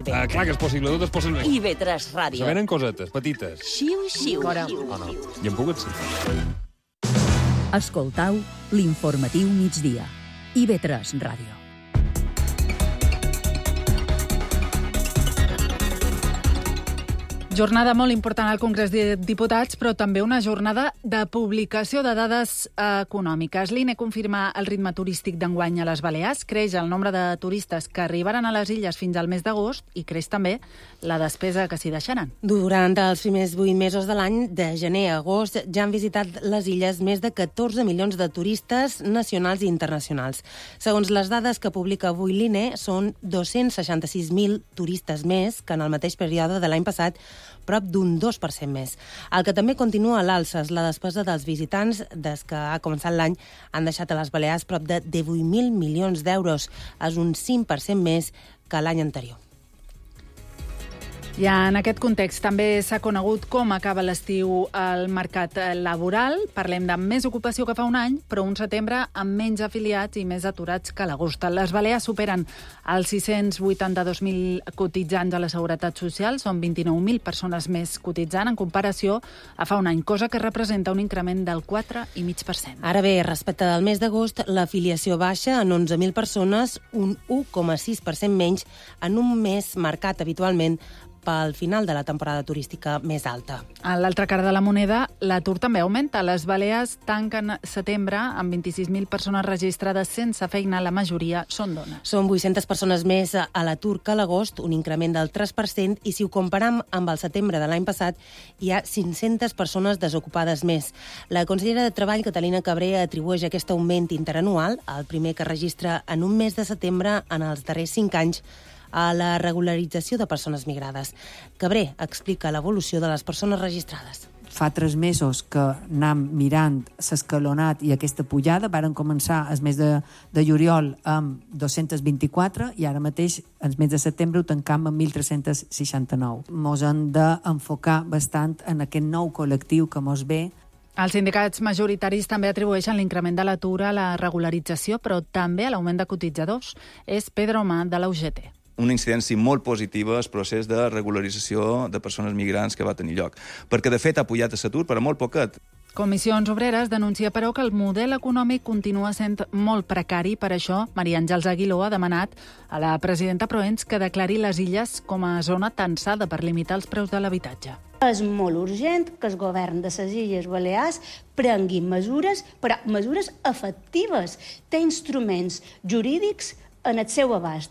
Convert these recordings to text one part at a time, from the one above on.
paper. Clar que és possible, tot és possible. IB3 Ràdio. Se venen cosetes, petites. Xiu-xiu. No. I en pogut ser. Escoltau l'informatiu migdia. IB3 Ràdio. Jornada molt important al Congrés de Diputats, però també una jornada de publicació de dades econòmiques. L'INE confirma el ritme turístic d'enguany a les Balears, creix el nombre de turistes que arribaran a les illes fins al mes d'agost i creix també la despesa que s'hi deixaran. Durant els primers 8 mesos de l'any, de gener a agost, ja han visitat les illes més de 14 milions de turistes nacionals i internacionals. Segons les dades que publica avui l'INE, són 266.000 turistes més que en el mateix període de l'any passat, prop d'un 2% més. El que també continua a l'alça és la despesa dels visitants. Des que ha començat l'any han deixat a les Balears prop de 18.000 milions d'euros. És un 5% més que l'any anterior. I en aquest context també s'ha conegut com acaba l'estiu al mercat laboral. Parlem de més ocupació que fa un any, però un setembre amb menys afiliats i més aturats que l'agost. Les Balears superen els 682.000 cotitzants a la Seguretat Social. Són 29.000 persones més cotitzant en comparació a fa un any, cosa que representa un increment del 4,5%. Ara bé, respecte del mes d'agost, l'afiliació baixa en 11.000 persones, un 1,6% menys en un mes marcat habitualment pel final de la temporada turística més alta. A l'altra cara de la moneda, l'atur també augmenta. Les Balears tanquen setembre amb 26.000 persones registrades sense feina, la majoria són dones. Són 800 persones més a l'atur que a l'agost, un increment del 3%, i si ho comparam amb el setembre de l'any passat, hi ha 500 persones desocupades més. La consellera de Treball, Catalina Cabré, atribueix aquest augment interanual, el primer que registra en un mes de setembre en els darrers 5 anys, a la regularització de persones migrades. Cabré explica l'evolució de les persones registrades. Fa 3 mesos que anem mirant l'escalonat i aquesta pujada. Varen començar el mes de juliol amb 224 i ara mateix, el mes de setembre, ho tancam amb 1.369. Mos hem d'enfocar bastant en aquest nou col·lectiu que mos ve. Els sindicats majoritaris també atribueixen l'increment de l'atur a la regularització, però també a l'augment de cotitzadors. És Pedro Omar, de la UGT. Una incidència molt positiva al procés de regularització de persones migrants que va tenir lloc. Perquè, de fet, ha pujat l'atur, però molt poquet. Comissions Obreres denuncia, però, que el model econòmic continua sent molt precari. Per això, Maria Àngels Aguiló ha demanat a la presidenta Proens que declari les illes com a zona tensada per limitar els preus de l'habitatge. És molt urgent que el govern de les Illes Balears prengui mesures, però mesures efectives. Té instruments jurídics en el seu abast.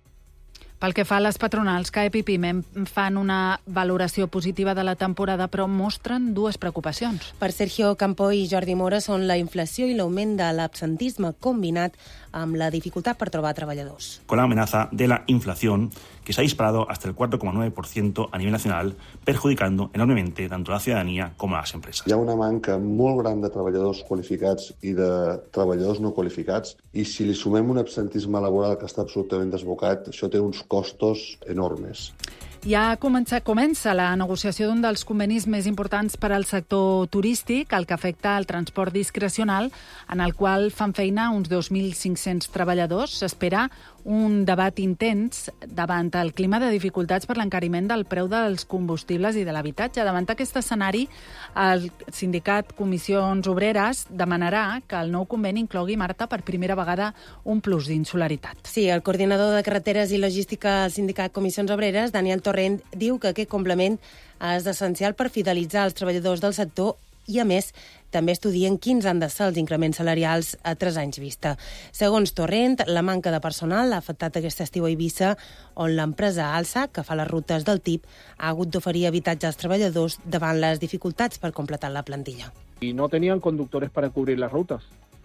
Pel que fa a les patronals, CAEP i PIME fan una valoració positiva de la temporada, però mostren 2 preocupacions. Per Sergio Campo i Jordi Mora són la inflació i l'augment de l'absentisme combinat amb la dificultat per trobar treballadors. Con la amenaza de la inflación, que se ha disparado hasta el 4,9% a nivel nacional, perjudicando enormemente tanto a la ciudadanía como a las empresas. Hi ha una manca molt gran de treballadors qualificats i de treballadors no qualificats, i si li sumem un absentisme laboral que està absolutament desbocat, això té uns costos enormes. Ja comença la negociació d'un dels convenis més importants per al sector turístic, el que afecta el transport discrecional, en el qual fan feina uns 2.500 treballadors. S'espera un debat intens davant el clima de dificultats per l'encariment del preu dels combustibles i de l'habitatge. Davant aquest escenari, el sindicat Comissions Obreres demanarà que el nou conveni inclogui, Marta, per primera vegada un plus d'insularitat. Sí, el coordinador de carreteres i logística al sindicat Comissions Obreres, Daniel Torrent, diu que aquest complement és essencial per fidelitzar els treballadors del sector i, a més, també estudien quins han de ser els increments salarials a 3 anys vista. Segons Torrent, la manca de personal ha afectat aquest estiu a Eivissa, on l'empresa Alsa, que fa les rutes del TIP, ha hagut d'oferir habitatge als treballadors davant les dificultats per completar la plantilla. Y no tenían conductores para cubrir las rutas.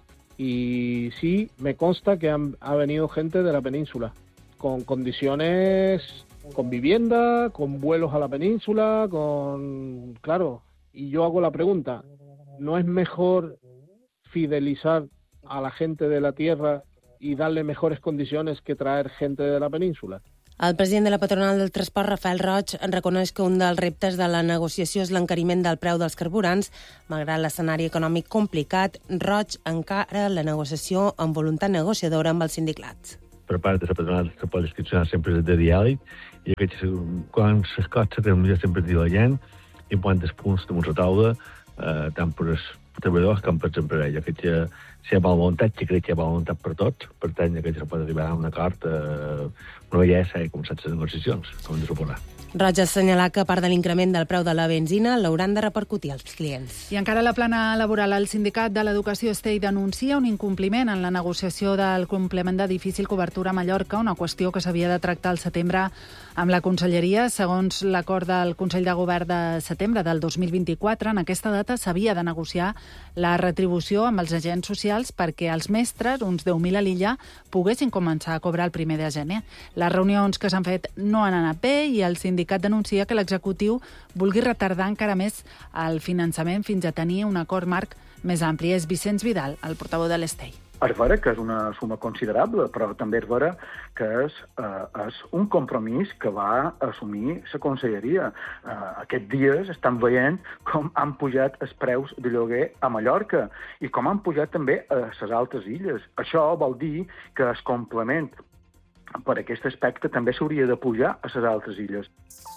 Y sí, me consta que ha venido gente de la península, con condiciones, con vivienda, con vuelos a la península, claro, y yo hago la pregunta, ¿no es mejor fidelizar a la gente de la tierra y darle mejores condiciones que traer gente de la península? El president de la patronal del transport, Rafael Roig, reconeix que un dels reptes de la negociació és l'encariment del preu dels carburants. Malgrat l'escenari econòmic complicat, Roig encara la negociació amb voluntat negociadora amb els sindicats. Per part de la patronal, la pot inscripcionar sempre de diàleg i quan les coses potser sempre diu la gent i quants punts damunt la taula, tant per als treballadors com per les empreses. Que si hi ha bona voluntat, que crec que hi ha bona voluntat per tots, per tant, que se pot arribar a un acord, una bellesa i començar les negociacions, com hem de suposar. Roig ha assenyalat que a part de l'increment del preu de la benzina l'hauran de repercutir als clients. I encara a la plana laboral, el sindicat de l'Educació Estei denuncia un incompliment en la negociació del complement de difícil cobertura a Mallorca, una qüestió que s'havia de tractar al setembre amb la Conselleria. Segons l'acord del Consell de Govern de setembre del 2024, en aquesta data s'havia de negociar la retribució amb els agents socials perquè els mestres, uns 10.000 a l'illa, poguessin començar a cobrar el 1 de gener. Les reunions que s'han fet no han anat bé i el sindicat denuncia que l'executiu vulgui retardar encara més el finançament fins a tenir un acord marc més ampli. És Vicenç Vidal, el portaveu de l'Estei. És vera que és una suma considerable, però també és vera que és un compromís que va assumir la Conselleria. Aquests dies estan veient com han pujat els preus de lloguer a Mallorca i com han pujat també a les altres illes. Això vol dir que el complement per aquest aspecte també s'hauria de pujar a les altres illes.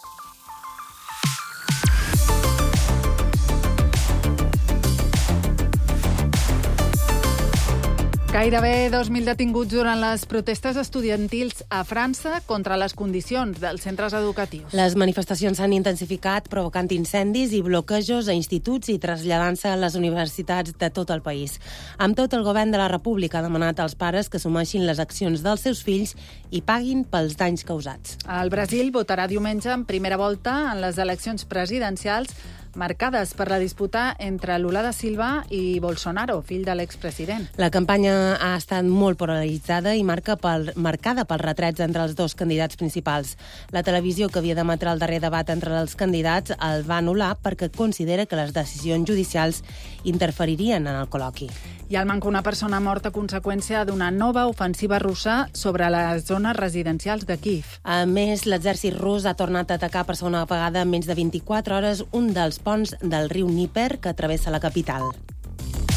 Gairebé 2.000 detinguts durant les protestes estudiantils a França contra les condicions dels centres educatius. Les manifestacions s'han intensificat provocant incendis i bloquejos a instituts i traslladant-se a les universitats de tot el país. Amb tot, el govern de la República ha demanat als pares que assumeixin les accions dels seus fills i paguin pels danys causats. El Brasil votarà diumenge en primera volta en les eleccions presidencials marcades per la disputa entre Lula da Silva i Bolsonaro, fill de l'expresident. La campanya ha estat molt polaritzada i marcada pels retrets entre els dos candidats principals. La televisió, que havia d'emetre el darrer debat entre els candidats, el va anul·lar perquè considera que les decisions judicials interferirien en el col·loqui. I al manca una persona morta a conseqüència d'una nova ofensiva russa sobre les zones residencials de Kíev. A més, l'exèrcit rus ha tornat a atacar per segona vegada en menys de 24 hores un dels ponts del riu Dníper que travessa la capital.